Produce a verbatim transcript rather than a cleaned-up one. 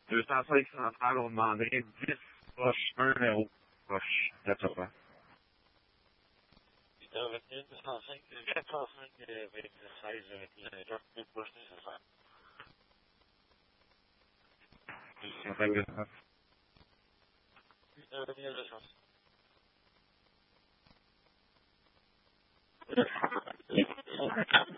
deux cent cinq centrales, on demanderait dix poches, un euro poche. That's all. Il t'a retenu deux cent cinq, quatre cent cinq vingt-seize avec les deux poches nécessaires. deux cent cinq deux cents. Il t'a retenu deux cent cinq.